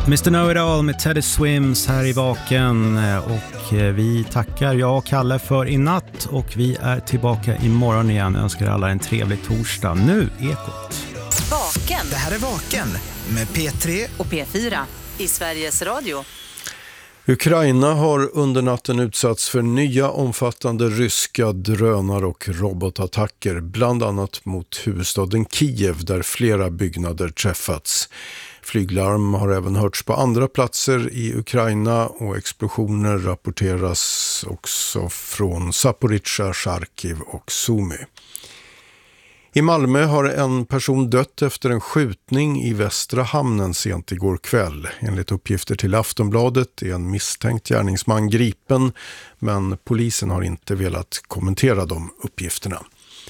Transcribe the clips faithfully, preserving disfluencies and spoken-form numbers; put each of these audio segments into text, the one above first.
mister Know-It-All med Teddy Swims här i Vaken, och vi tackar jag och Kalle för i natt, och vi är tillbaka imorgon igen. Jag önskar alla en trevlig torsdag. Nu Ekot. Vaken. Det här är Vaken med P tre och P fyra i Sveriges Radio. Ukraina har under natten utsatts för nya omfattande ryska drönar- och robotattacker, bland annat mot huvudstaden Kiev där flera byggnader träffats. Flyglarm har även hörts på andra platser i Ukraina och explosioner rapporteras också från Zaporizjzja, Charkiv och Sumy. I Malmö har en person dött efter en skjutning i Västra hamnen sent igår kväll. Enligt uppgifter till Aftonbladet är en misstänkt gärningsman gripen, men polisen har inte velat kommentera de uppgifterna.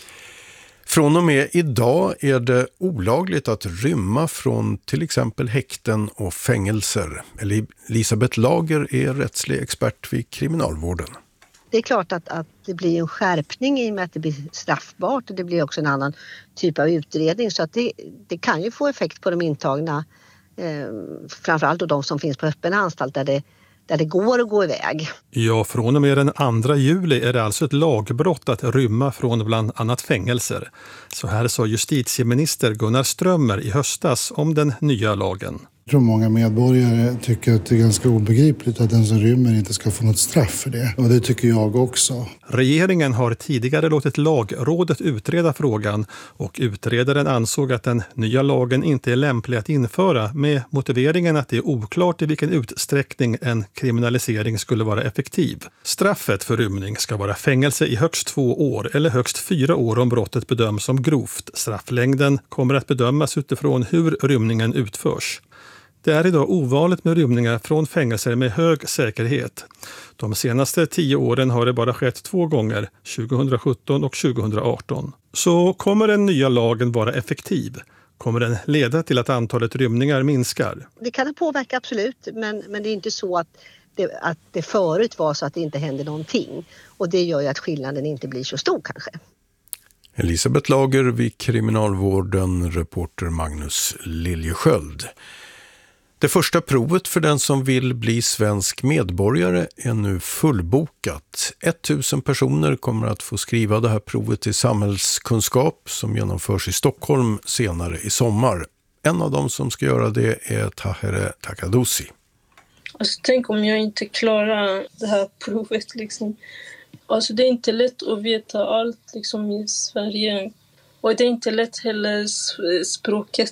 Från och med idag är det olagligt att rymma från till exempel häkten och fängelser. Elisabeth Lager är rättslig expert vid kriminalvården. Det är klart att, att det blir en skärpning i och med att det blir straffbart, och det blir också en annan typ av utredning, så att det, det kan ju få effekt på de intagna, eh, framförallt då de som finns på öppen anstalt där det, där det går att gå iväg. Ja, från och med den andra juli är det alltså ett lagbrott att rymma från bland annat fängelser. Så här sa justitieminister Gunnar Strömmer i höstas om den nya lagen. Jag tror många medborgare tycker att det är ganska obegripligt att den som rymmer inte ska få något straff för det. Och det tycker jag också. Regeringen har tidigare låtit lagrådet utreda frågan, och utredaren ansåg att den nya lagen inte är lämplig att införa med motiveringen att det är oklart i vilken utsträckning en kriminalisering skulle vara effektiv. Straffet för rymning ska vara fängelse i högst två år eller högst fyra år om brottet bedöms som grovt. Strafflängden kommer att bedömas utifrån hur rymningen utförs. Det är idag ovanligt med rymningar från fängelser med hög säkerhet. De senaste tio åren har det bara skett två gånger, tjugohundrasjutton och tjugohundraarton. Så kommer den nya lagen vara effektiv? Kommer den leda till att antalet rymningar minskar? Det kan påverka absolut, men, men det är inte så att det, att det förut var så att det inte hände någonting. Och det gör ju att skillnaden inte blir så stor kanske. Elisabeth Lager vid kriminalvården, reporter Magnus Liljesköld. Det första provet för den som vill bli svensk medborgare är nu fullbokat. tusen personer kommer att få skriva det här provet i samhällskunskap som genomförs i Stockholm senare i sommar. En av dem som ska göra det är Tahere Takadosi. Alltså, tänk om jag inte klarar det här provet. Liksom. Alltså, det är inte lätt att veta allt liksom, i Sverige. Och det är inte lätt heller språket.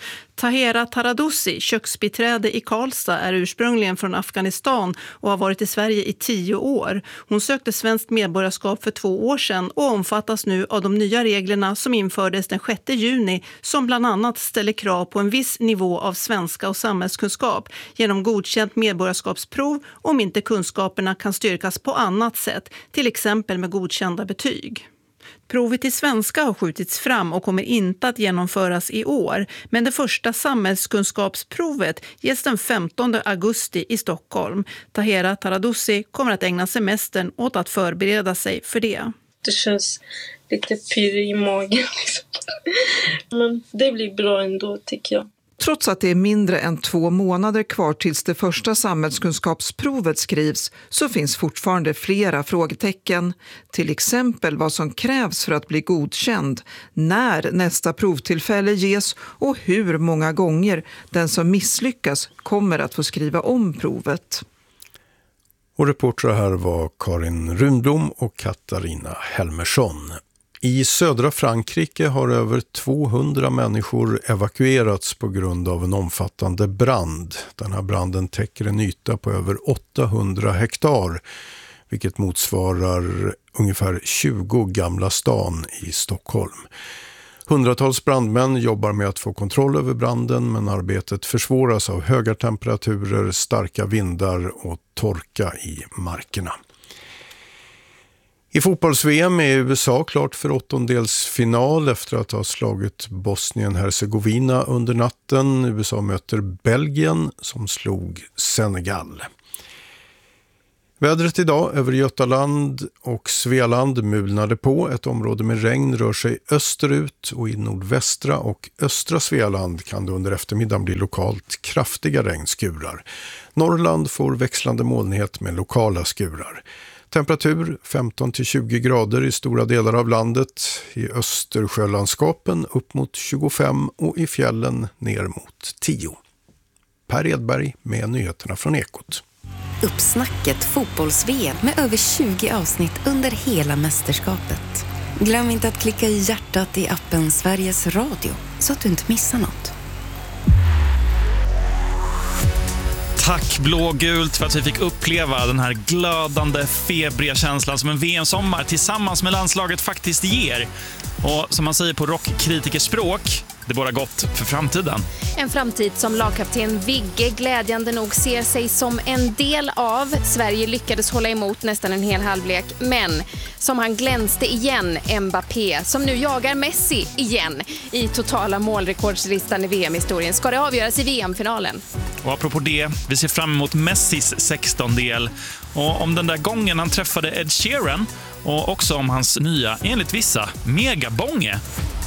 Tahera Taradoussi, köksbiträde i Karlstad, är ursprungligen från Afghanistan och har varit i Sverige i tio år. Hon sökte svenskt medborgarskap för två år sedan och omfattas nu av de nya reglerna som infördes den sjätte juni, som bland annat ställer krav på en viss nivå av svenska och samhällskunskap genom godkänt medborgarskapsprov om inte kunskaperna kan styrkas på annat sätt, till exempel med godkända betyg. Provet i svenska har skjutits fram och kommer inte att genomföras i år, men det första samhällskunskapsprovet ges den femtonde augusti i Stockholm. Tahera Taradoussi kommer att ägna semestern åt att förbereda sig för det. Det känns lite pirr i magen. Liksom. Men det blir bra ändå, tycker jag. Trots att det är mindre än två månader kvar tills det första samhällskunskapsprovet skrivs så finns fortfarande flera frågetecken. Till exempel vad som krävs för att bli godkänd, när nästa provtillfälle ges och hur många gånger den som misslyckas kommer att få skriva om provet. Och reportrar här var Karin Rundblom och Katarina Helmersson. I södra Frankrike har över tvåhundra människor evakuerats på grund av en omfattande brand. Den här branden täcker en yta på över åttahundra hektar, vilket motsvarar ungefär tjugo Gamla stan i Stockholm. Hundratals brandmän jobbar med att få kontroll över branden, men arbetet försvåras av höga temperaturer, starka vindar och torka i markerna. I fotbolls-V M är U S A klart för åttondelsfinal efter att ha slagit Bosnien-Hercegovina under natten. U S A möter Belgien som slog Senegal. Vädret idag över Götaland och Svealand mulnade på. Ett område med regn rör sig österut och i nordvästra och östra Svealand kan det under eftermiddagen bli lokalt kraftiga regnskurar. Norrland får växlande molnighet med lokala skurar. Temperatur femton till tjugo grader i stora delar av landet. I Östersjölandskapen upp mot tjugofem och i fjällen ner mot tio. Per Edberg med nyheterna från Ekot. Uppsnacket fotbolls-V M med över tjugo avsnitt under hela mästerskapet. Glöm inte att klicka i hjärtat i appen Sveriges Radio så att du inte missar något. Tack blågult för att vi fick uppleva den här glödande, febriga känslan som en V M-sommar tillsammans med landslaget faktiskt ger. Och som man säger på rockkritikerspråk, det båda gott för framtiden. En framtid som lagkapten Vigge glädjande nog ser sig som en del av. Sverige lyckades hålla emot nästan en hel halvlek, men som han glänste igen, Mbappé, som nu jagar Messi igen i totala målrekordslistan i V M-historien. Ska det avgöras i V M-finalen? Och apropå det, vi ser fram emot Messis sextondel och om den där gången han träffade Ed Sheeran och också om hans nya, enligt vissa, megabånge.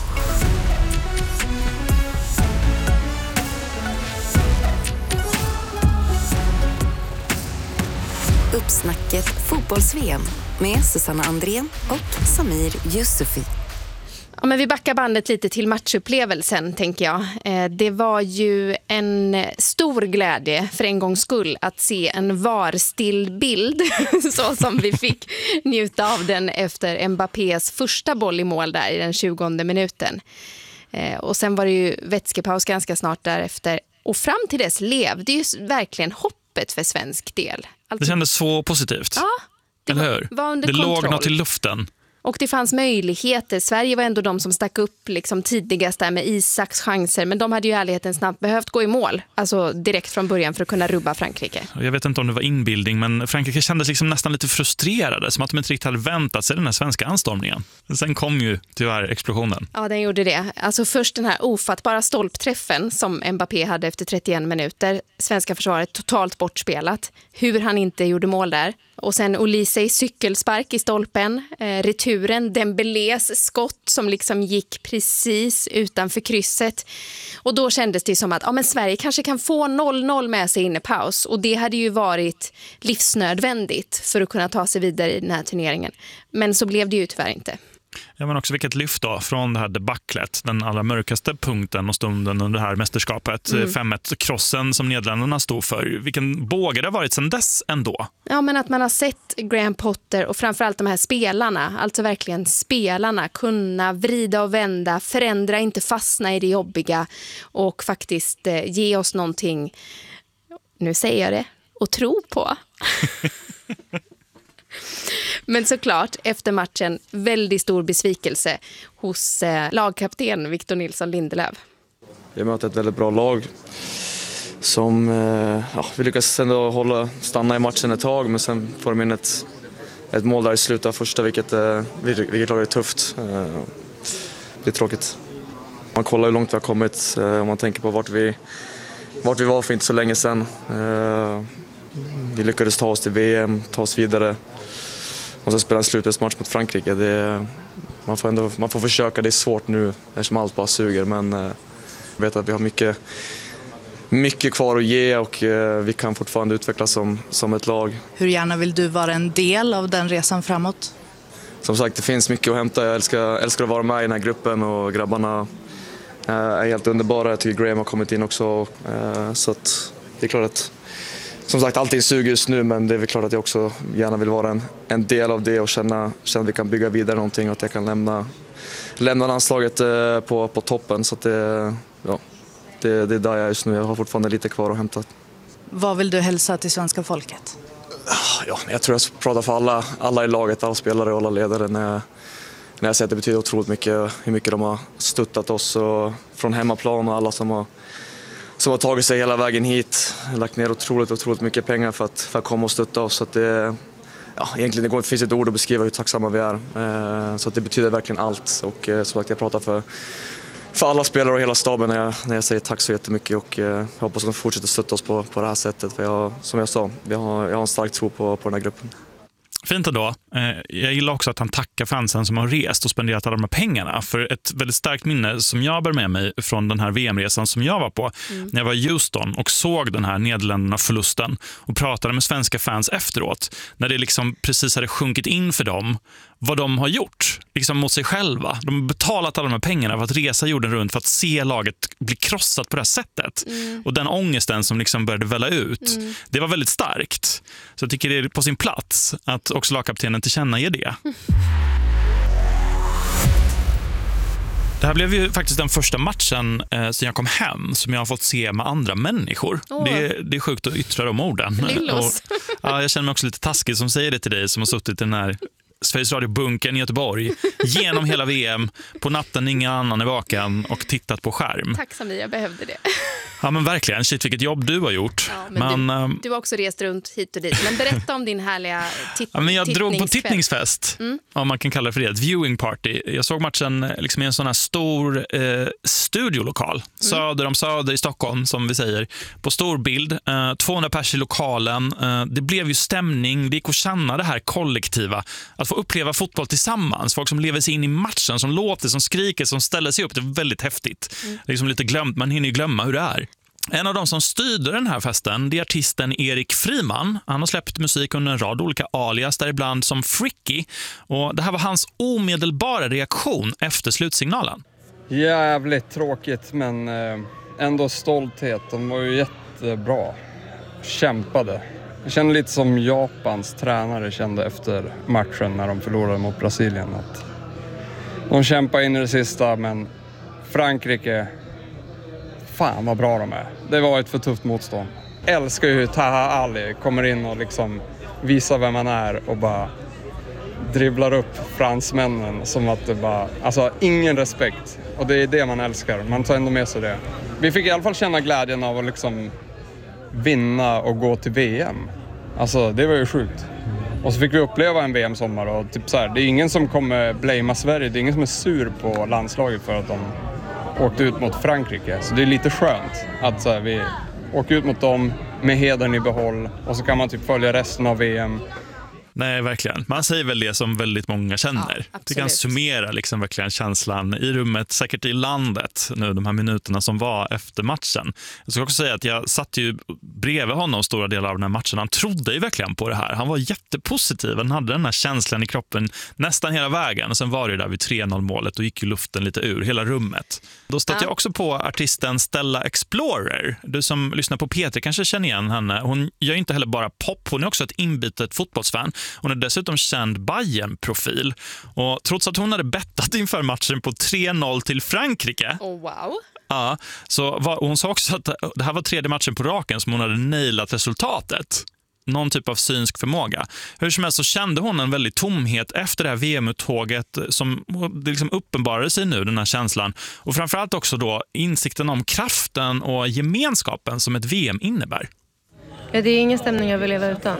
Uppsnacket fotbolls-V M med Susanna Andrén och Samir Yusufi. Ja, men vi backar bandet lite till matchupplevelsen, tänker jag. Eh, det var ju en stor glädje för en gångs skull att se en varstill bild så som vi fick njuta av den efter Mbappés första boll i mål där i den tjugonde minuten. Eh, och sen var det ju vätskepaus ganska snart därefter. Och fram till dess levde ju verkligen hoppet för svensk del. Alltså, det kändes så positivt. Ja, det eller var, hur? var under det kontroll. låg något i luften. Och det fanns möjligheter. Sverige var ändå de som stack upp liksom tidigast där med Isaks chanser. Men de hade ju ärligheten snabbt behövt gå i mål. Alltså direkt från början för att kunna rubba Frankrike. Jag vet inte om det var inbildning, men Frankrike kändes liksom nästan lite frustrerade. Som att de inte riktigt hade väntat sig den här svenska anstormningen. Sen kom ju tyvärr explosionen. Ja, den gjorde det. Alltså först den här ofattbara stolpträffen som Mbappé hade efter trettioen minuter. Svenska försvaret totalt bortspelat. Hur han inte gjorde mål där. Och sen Olisej cykelspark i stolpen, eh, returen, Dembélés skott som liksom gick precis utanför krysset. Och då kändes det som att ja, men Sverige kanske kan få noll noll med sig in i paus. Och det hade ju varit livsnödvändigt för att kunna ta sig vidare i den här turneringen. Men så blev det ju tyvärr inte. Ja, men också vilket lyft då från det här debacklet, den allra mörkaste punkten och stunden under det här mästerskapet, mm. fem ett-krossen som Nederländerna stod för. Vilken båge det har varit sedan dess ändå. Ja, men att man har sett Graham Potter och framförallt de här spelarna, alltså verkligen spelarna, kunna vrida och vända, förändra, inte fastna i det jobbiga och faktiskt eh, ge oss någonting, nu säger jag det, att tro på. Men såklart, efter matchen, väldigt stor besvikelse hos eh, lagkapten Victor Nilsson Lindelöf. Vi möter ett väldigt bra lag som eh, ja, vi lyckas ändå hålla, stanna i matchen ett tag, men sen får de in ett, ett mål där i slutet av första, vilket, eh, vilket lag är tufft. Eh, det är tråkigt. Man kollar hur långt vi har kommit eh, om man tänker på vart vi, vart vi var för inte så länge sedan. Eh, vi lyckades ta oss till V M, ta oss vidare. Och så spela en slutspelsmatch mot Frankrike. Det, man, får ändå, man får försöka, det är svårt nu eftersom allt bara suger. Men eh, jag vet att vi har mycket, mycket kvar att ge och eh, vi kan fortfarande utvecklas som, som ett lag. Hur gärna vill du vara en del av den resan framåt? Som sagt, det finns mycket att hämta. Jag älskar, älskar att vara med i den här gruppen och grabbarna eh, är helt underbara. Jag tycker Graham har kommit in också. Eh, så att det är klart att som sagt, allting suger just nu, men det är väl klart att jag också gärna vill vara en, en del av det och känna, känna att vi kan bygga vidare någonting och att jag kan lämna, lämna landslaget eh, på, på toppen. Så att det, ja, det, det är där jag är just nu. Jag har fortfarande lite kvar att hämta. Vad vill du hälsa till svenska folket? Ja, jag tror jag pratar för alla, alla i laget, alla spelare och alla ledare när jag, när jag säger att det betyder otroligt mycket hur mycket de har stöttat oss och från hemmaplan och alla som har som har tagit sig hela vägen hit, lagt ner otroligt, otroligt mycket pengar för att, för att komma och stötta oss. Så att det, ja, egentligen det går, det finns ett ord att beskriva hur tacksamma vi är. Så att det betyder verkligen allt. Och som sagt, jag pratar för, för alla spelare och hela staben när jag, när jag säger tack så jättemycket, och eh, jag hoppas att de fortsätter stötta oss på, på det här sättet. För jag, som jag sa, jag har, jag har en stark tro på, på den här gruppen. Fint ändå. Jag gillar också att han tackar fansen som har rest och spenderat alla de här pengarna. För ett väldigt starkt minne som jag bär med mig från den här V M-resan som jag var på mm. när jag var i Houston och såg den här Nederländerna-förlusten och pratade med svenska fans efteråt, när det liksom precis hade sjunkit in för dem vad de har gjort liksom mot sig själva. De har betalat alla de här pengarna för att resa jorden runt för att se laget bli krossat på det här sättet. Mm. Och den ångesten som liksom började välla ut, mm. det var väldigt starkt. Så jag tycker det är på sin plats att också lagkaptenen tillkännager det. Mm. Det här blev ju faktiskt den första matchen eh, sen jag kom hem som jag har fått se med andra människor. Oh. Det, det är sjukt att yttra de orden. Och, ja, jag känner mig också lite taskig som säger det till dig som har suttit i den här Sveriges Radio-bunkern i Göteborg genom hela V M, på natten ingen annan är vaken och tittat på skärm. Tack som jag behövde det. Ja men verkligen, shit vilket jobb du har gjort. Ja, men men, du, du har också rest runt hit och dit. Men berätta om din härliga titt- ja, men jag drog på tittningsfest, mm. om man kan kalla det för det, ett viewing party. Jag såg matchen liksom i en sån här stor eh, studiolokal, mm. söder om söder i Stockholm som vi säger, på stor bild, eh, tvåhundra pers i lokalen. Eh, det blev ju stämning, det gick att känna det här kollektiva, att få uppleva fotboll tillsammans, folk som lever sig in i matchen, som låter, som skriker, som ställer sig upp. Det är väldigt häftigt. Mm. Det är liksom lite glömt, man hinner ju glömma hur det är. En av de som styrde den här festen, det är artisten Erik Friman. Han har släppt musik under en rad olika alias, däribland som Fricky. Och det här var hans omedelbara reaktion efter slutsignalen. Jävligt tråkigt, men ändå stolthet. De var ju jättebra. Kämpade. Jag kände lite som Japans tränare kände efter matchen när de förlorade mot Brasilien. Att de kämpade in i det sista, men Frankrike, fan vad bra de är. Det var ett för tufft motstånd. Älskar ju Taha Ali, kommer in och liksom visar vem man är och bara dribblar upp fransmännen som att det bara, alltså ingen respekt. Och det är det man älskar, man tar ändå med sig det. Vi fick i alla fall känna glädjen av att liksom vinna och gå till V M. Alltså det var ju sjukt. Och så fick vi uppleva en V M-sommar och typ så här, det är ingen som kommer blamea Sverige, det är ingen som är sur på landslaget för att de åkte ut mot Frankrike. Så det är lite skönt att så här, vi åker ut mot dem med hedern i behåll och så kan man typ följa resten av V M. Nej, verkligen. Man säger väl det som väldigt många känner. Ja, du kan summera liksom verkligen känslan i rummet, säkert i landet nu, de här minuterna som var efter matchen. Jag ska också säga att jag satt ju bredvid honom stora delar av den här matchen. Han trodde ju verkligen på det här. Han var jättepositiv. Han hade den här känslan i kroppen nästan hela vägen. Och sen var det där vid tre noll målet och gick ju luften lite ur hela rummet. Då stötte ja. jag också på artisten Stella Explorer. Du som lyssnar på P tre kanske känner igen henne. Hon gör inte heller bara pop. Hon är också ett inbitet fotbollsfan. Hon är dessutom känd Bayern-profil. Och trots att hon hade bettat inför matchen på tre noll till Frankrike. Oh, wow. Ja, så var, hon sa också att det här var tredje matchen på raken som hon hade nailat resultatet. Någon typ av synsk förmåga. Hur som helst så kände hon en väldigt tomhet efter det här V M-uttåget som det liksom uppenbarade sig nu, den här känslan. Och framförallt också då insikten om kraften och gemenskapen som ett V M innebär. Ja, det är ingen stämning jag vill leva utan.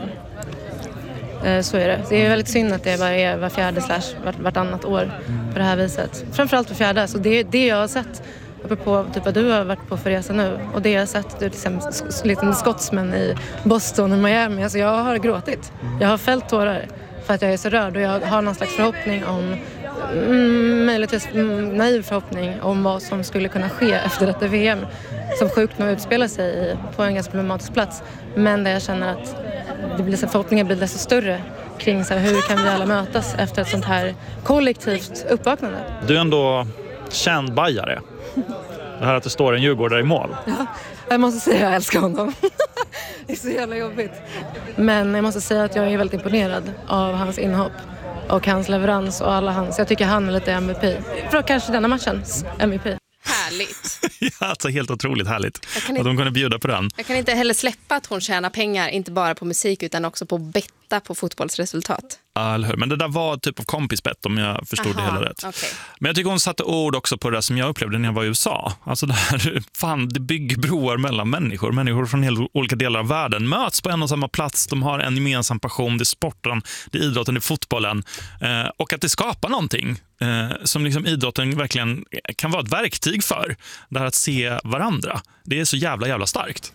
Så är det. Det är väldigt synd att det bara är var fjärde slash vart, vartannat år på det här viset. Framförallt var fjärde. Så det är det jag har sett uppe på typ vad du har varit på för resa nu. Och det jag har sett, du är liksom lite skottsmän i Boston och Miami. Alltså jag har gråtit. Jag har fällt tårar för att jag är så rörd. Och jag har någon slags förhoppning om, mm, möjligtvis mm, naiv förhoppning om vad som skulle kunna ske efter detta V M. Som sjukt nog utspelar sig på en ganska problematisk plats. Men där jag känner att det blir så, förhoppningen blir desto större kring så här, hur kan vi alla mötas efter ett sånt här kollektivt uppvaknande. Du är ändå känd bajare. Det här att det står en djurgårdare i mål. Ja, jag måste säga att jag älskar honom. Det är så jävla jobbigt. Men jag måste säga att jag är väldigt imponerad av hans inhopp och hans leverans och alla hans. Jag tycker han är lite M V P. För kanske denna matchens M V P. Härligt. Ja, alltså helt otroligt härligt att inte, de kunde bjuda på den. Jag kan inte heller släppa att hon tjänar pengar, inte bara på musik utan också på bett betta på fotbollsresultat. Ja, eller hur? Men det där var typ av kompisbett om jag förstod Aha, det hela rätt. Okay. Men jag tycker hon satte ord också på det som jag upplevde när jag var i U S A. Alltså det här, fan, det bygger broar mellan människor. Människor från helt olika delar av världen möts på en och samma plats. De har en gemensam passion, det är sporten, det är idrotten, det är fotbollen. Eh, och att det skapar någonting eh, som liksom idrotten verkligen kan vara ett verktyg för. Det här att se varandra. Det är så jävla, jävla starkt.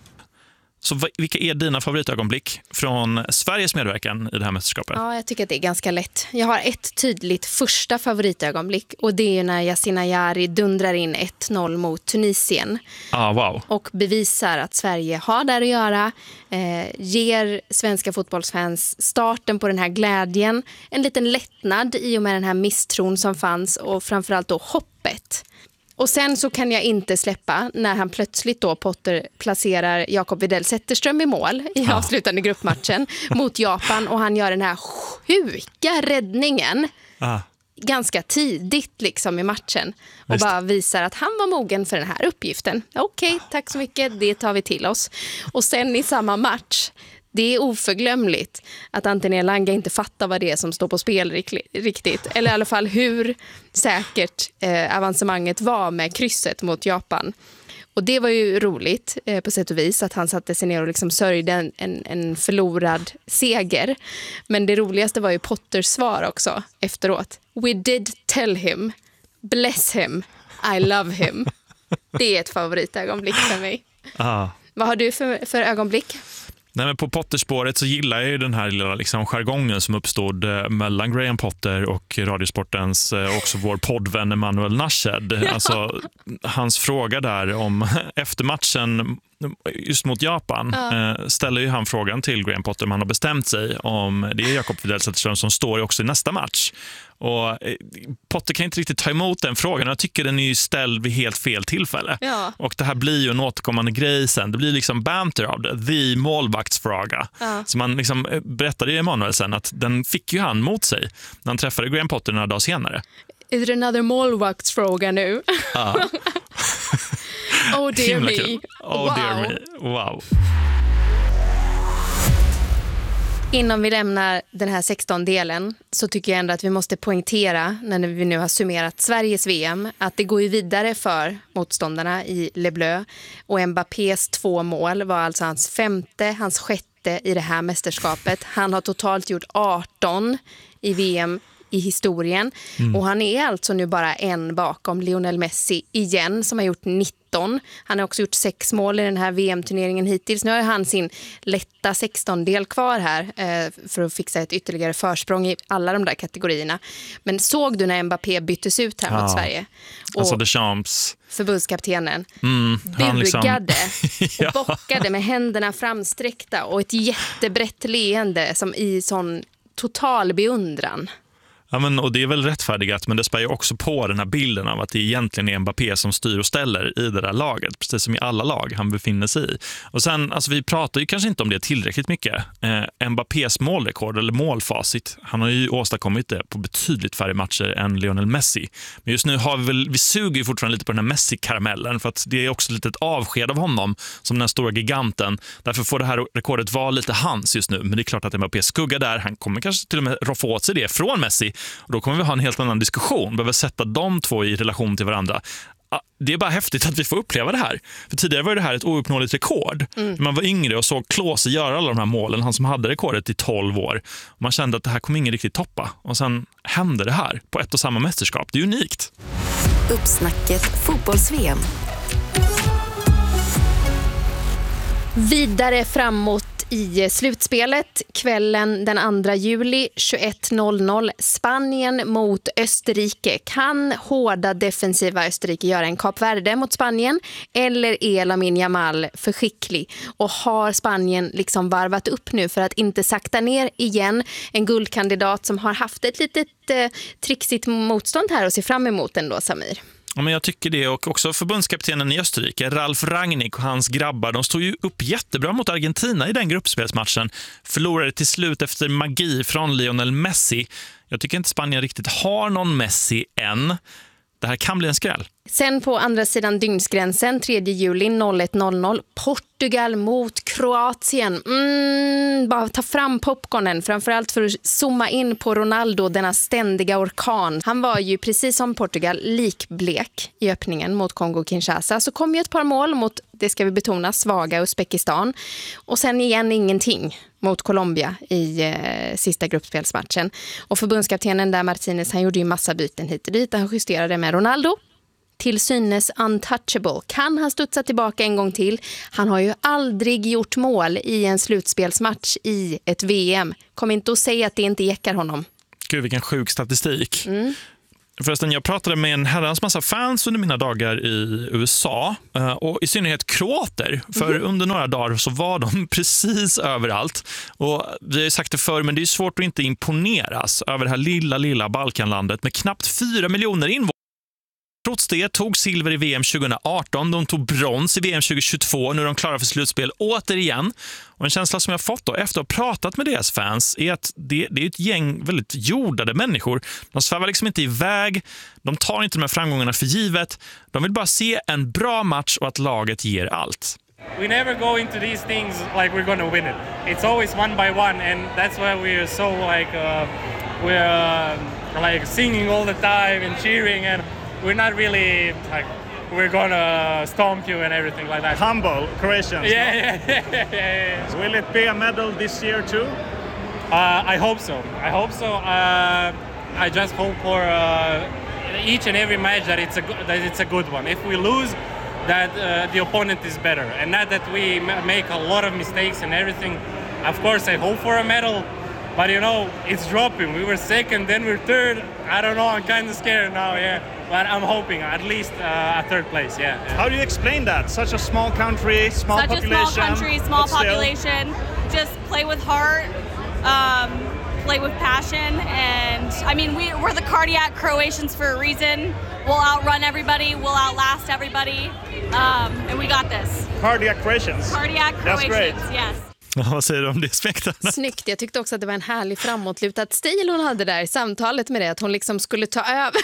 Så vilka är dina favoritögonblick från Sveriges medverkan i det här mästerskapet? Ja, jag tycker att det är ganska lätt. Jag har ett tydligt första favoritögonblick och det är när Yasin Ayari dundrar in ett noll mot Tunisien. Ah, wow. Och bevisar att Sverige har där att göra, eh, ger svenska fotbollsfans starten på den här glädjen, en liten lättnad i och med den här misstron som fanns och framförallt då hoppet. Och sen så kan jag inte släppa när han plötsligt då Potter placerar Jakob Widell Zetterström i mål i ah. avslutande gruppmatchen mot Japan och han gör den här sjuka räddningen ah. ganska tidigt liksom i matchen och Just. bara visar att han var mogen för den här uppgiften. Okej, okay, tack så mycket, det tar vi till oss. Och sen i samma match, det är oförglömligt att Anthony Elanga inte fattar vad det är som står på spel riktigt. Eller i alla fall hur säkert eh, avancemanget var med krysset mot Japan. Och det var ju roligt eh, på sätt och vis att han satte sig ner och liksom sörjde en, en, en förlorad seger. Men det roligaste var ju Potters svar också efteråt. We did tell him, bless him, I love him. Det är ett favoritögonblick för mig. Ah. Vad har du för, för ögonblick? Nej, men på Potterspåret så gillar jag ju den här lilla liksom jargongen som uppstod eh, mellan Graham Potter och Radiosportens eh, också vår poddvän Emanuel Nashed. Ja. Alltså hans fråga där om efter matchen just mot Japan ja. eh, ställer ju han frågan till Graham Potter om han har bestämt sig om det är Jakob Widell Zetterström som står också i nästa match. Och eh, Potter kan inte riktigt ta emot den frågan. Jag tycker den är ju ställd vid helt fel tillfälle. Ja. Och det här blir ju en återkommande grej sen. Det blir liksom banter av det. The målvaktsfråga. Ja. Så man liksom berättade i Emanuel sen att den fick ju han mot sig när han träffade Graham Potter några dagar senare. Är det another målvaktsfråga nu? Ja. Oh dear me. Oh wow. dear me. Wow. Innan vi lämnar den här sexton-delen så tycker jag ändå att vi måste poängtera när vi nu har summerat Sveriges V M att det går ju vidare för motståndarna i Le Bleu och Mbappés två mål var alltså hans femte, hans sjätte i det här mästerskapet. Han har totalt gjort arton i V M i historien mm. och han är alltså nu bara en bakom Lionel Messi igen som har gjort nitton. Han har också gjort sex mål i den här V M-turneringen hittills. Nu har han sin lätta sexton-del kvar här eh, för att fixa ett ytterligare försprång i alla de där kategorierna. Men såg du när Mbappé byttes ut här ja. mot Sverige? Och alltså Deschamps. Förbundskaptenen mm, bugade liksom... och bockade med händerna framsträckta och ett jättebrett leende som i sån total beundran. Ja, men, och det är väl rättfärdigat, men det spär ju också på den här bilden av att det egentligen är Mbappé som styr och ställer i det där laget, precis som i alla lag han befinner sig i. Och sen, alltså vi pratar ju kanske inte om det tillräckligt mycket. Eh, Mbappés målrekord eller målfacit, han har ju åstadkommit det på betydligt färre matcher än Lionel Messi. Men just nu har vi väl, vi suger ju fortfarande lite på den här Messi-karamellen för att det är också lite ett avsked av honom som den här stora giganten. Därför får det här rekordet vara lite hans just nu, men det är klart att Mbappé skuggar där. Han kommer kanske till och med roffa åt sig det från Messi. Och då kommer vi ha en helt annan diskussion. Behöver sätta de två i relation till varandra. Det är bara häftigt att vi får uppleva det här. För tidigare var det här ett ouppnåeligt rekord. Mm. Man var yngre och såg Klose göra alla de här målen. Han som hade rekordet i tolv år. Och man kände att det här kommer ingen riktigt toppa. Och sen hände det här på ett och samma mästerskap. Det är unikt. Uppsnacket fotbolls-V M. Vidare framåt i slutspelet kvällen den andra juli tjugoett noll noll Spanien mot Österrike. Kan hårda defensiva Österrike göra en Kap Verde mot Spanien eller är Lamine Yamal för skicklig? Och har Spanien liksom varvat upp nu för att inte sakta ner igen? En guldkandidat som har haft ett litet eh, trixigt motstånd här och ser fram emot ändå, Samir. Ja, men jag tycker det, och också förbundskaptenen i Österrike, Ralf Rangnick och hans grabbar, de stod ju upp jättebra mot Argentina i den gruppspelsmatchen. Förlorade till slut efter magi från Lionel Messi. Jag tycker inte Spanien riktigt har någon Messi än. Det här kan bli en skräll. Sen på andra sidan dygnsgränsen, tredje juli ett noll noll, Portugal mot Kroatien. Mm, bara ta fram popcornen, framförallt för att zooma in på Ronaldo, denna ständiga orkan. Han var ju precis som Portugal likblek i öppningen mot Kongo-Kinshasa. Så kom ju ett par mål mot, det ska vi betona, svaga Uzbekistan. Och sen igen ingenting mot Colombia i eh, sista gruppspelsmatchen. Och förbundskaptenen där, Martinez, han gjorde ju massa byten hit och dit. Han justerade med Ronaldo. Till synes untouchable. Kan han studsa tillbaka en gång till? Han har ju aldrig gjort mål i en slutspelsmatch i ett V M. Kom inte att säga att det inte jäckar honom. Gud, vilken sjuk statistik. Mm. Förresten, jag pratade med en herrans massa fans under mina dagar i U S A och i synnerhet kroater, för mm. under några dagar så var de precis överallt. Och vi har sagt det förr, men det är svårt att inte imponeras över det här lilla, lilla Balkanlandet med knappt fyra miljoner invånare. Trots det tog silver i V M tjugo arton, de tog brons i V M tjugo tjugotvå, nu är de klara för slutspel återigen. Och en känsla som jag fått då efter att ha pratat med deras fans är att det, det är ett gäng väldigt jordade människor. De svävar liksom inte iväg, de tar inte de här framgångarna för givet. De vill bara se en bra match och att laget ger allt. We never go into these things like we're gonna win it. It's always one by one, and that's why we're so like uh, we're uh, like singing all the time and cheering, and we're not really like we're gonna stomp you and everything like that. Humble Croatians. Yeah, yeah, yeah, yeah, yeah. Will it be a medal this year too? Uh, I hope so. I hope so. Uh, I just hope for uh, each and every match that it's a go- that it's a good one. If we lose, that uh, the opponent is better, and not that we ma- make a lot of mistakes and everything. Of course, I hope for a medal. But you know, it's dropping. We were second, then we're third. I don't know, I'm kind of scared now, yeah. But I'm hoping at least uh, a third place, yeah, yeah. How do you explain that? Such a small country, small Such population. Such a small country, small still... population. Just play with heart, um, play with passion. And, I mean, we, we're the cardiac Croatians for a reason. We'll outrun everybody, we'll outlast everybody. Um, and we got this. Cardiac Croatians. Cardiac Croatians, That's great. Yes. Ja, vad säger du om det, Spektarna? Snyggt. Jag tyckte också att det var en härlig framåtlutad stil hon hade där i samtalet med det. Att hon liksom skulle ta över.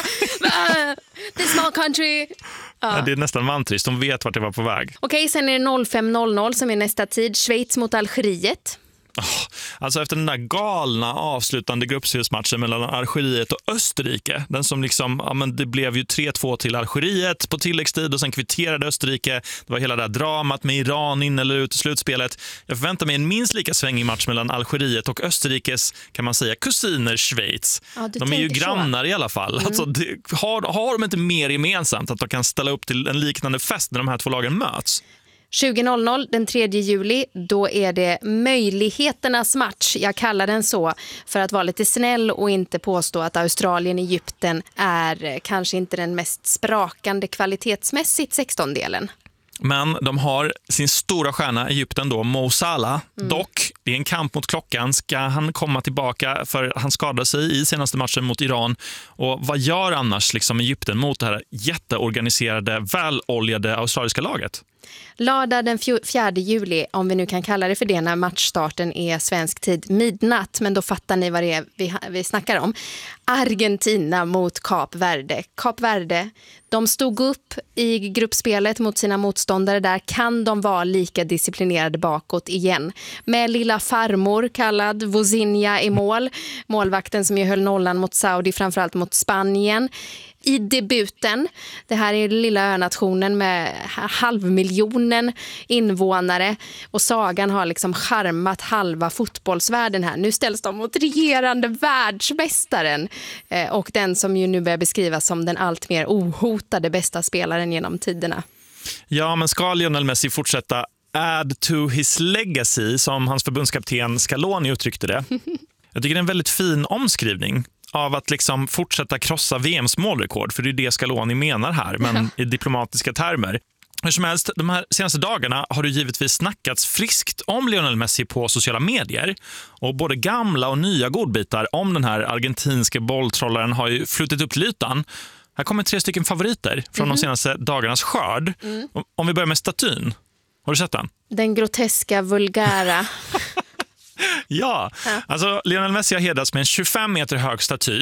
The small country. Ja. Ja, det är nästan vantrist. De vet vart det var på väg. Okej, sen är det noll fem noll noll som är nästa tid. Schweiz mot Algeriet. Oh, alltså efter den där galna avslutande gruppspelsmatchen mellan Algeriet och Österrike, den som liksom, ja men det blev ju tre två till Algeriet på tilläggstid och sen kvitterade Österrike. Det var hela det här dramat med Iran in eller ut i slutspelet. Jag förväntar mig en minst lika svängig match mellan Algeriet och Österrikes, kan man säga, kusiner Schweiz. Ja, de är ju grannar så. I alla fall. Mm. Alltså, det, har, har de inte mer gemensamt att de kan ställa upp till en liknande fest när de här två lagen möts? tjugo noll noll den tredje juli, då är det möjligheternas match. Jag kallar den så för att vara lite snäll och inte påstå att Australien-Egypten är kanske inte den mest sprakande kvalitetsmässigt sextondelen. Men de har sin stora stjärna Egypten då, Mo Salah. Mm. Dock, det är en kamp mot klockan. Ska han komma tillbaka, för han skadade sig i senaste matchen mot Iran. Och vad gör annars liksom Egypten mot det här jätteorganiserade, väloljade australiska laget? Lördag den fjärde juli, om vi nu kan kalla det för det när matchstarten är svensk tid midnatt, men då fattar ni vad det är vi, vi snackar om. Argentina mot Kap Verde. Kap Verde, de stod upp i gruppspelet mot sina motståndare där. Kan de vara lika disciplinerade bakåt igen? Med lilla farmor kallad Vozinha i mål. Målvakten som ju höll nollan mot Saudi, framförallt mot Spanien. I debuten, det här är lilla önationen med halvmiljonen invånare och sagan har liksom charmat halva fotbollsvärlden här. Nu ställs de mot regerande världsmästaren eh, och den som ju nu börjar beskrivas som den allt mer ohotade bästa spelaren genom tiderna. Ja, men ska Lionel Messi fortsätta add to his legacy, som hans förbundskapten Scaloni uttryckte det? Jag tycker det är en väldigt fin omskrivning av att liksom fortsätta krossa V M:s målrekord, för det är det Scaloni menar här, men i diplomatiska termer. Hur som helst, de här senaste dagarna har det givetvis snackats friskt om Lionel Messi på sociala medier, och både gamla och nya godbitar om den här argentinska bolltrollaren har ju flutit upp till ytan. Här kommer tre stycken favoriter från mm-hmm. de senaste dagarnas skörd. Mm. Om vi börjar med statyn. Har du sett den? Den groteska, vulgära... Ja, alltså Lionel Messi har hedrats med en tjugofem meter hög staty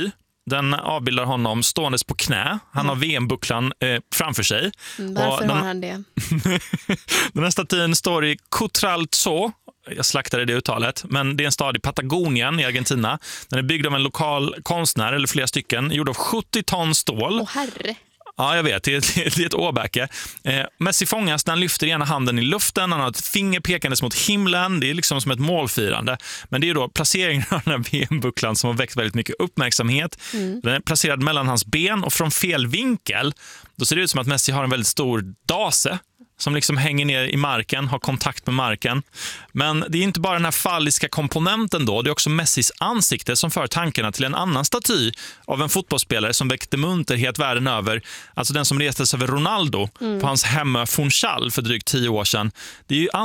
Den avbildar honom ståendes på knä. Han har V M-bucklan eh, framför sig. Mm, varför och den, har han det? den här statyn står i Cutralzó. Jag slaktade det uttalet, men det är en stad i Patagonien i Argentina. Den är byggd av en lokal konstnär, eller flera stycken, gjord av sjuttio ton stål. Åh herre. Ja, jag vet. Det är ett, det är ett åbäke. Eh, Messi fångas när han lyfter ena handen i luften. Han har ett finger pekandes mot himlen. Det är liksom som ett målfirande. Men det är då placeringen av den här V M-bucklan som har väckt väldigt mycket uppmärksamhet. Mm. Den är placerad mellan hans ben och från fel vinkel. Då ser det ut som att Messi har en väldigt stor dase som liksom hänger ner i marken, har kontakt med marken. Men det är inte bara den här falliska komponenten då, det är också Messis ansikte som för tankarna till en annan staty av en fotbollsspelare som väckte munterhet världen över. Alltså den som restes över Ronaldo mm. på hans hemö Funchal för drygt tio år sedan. Det är ju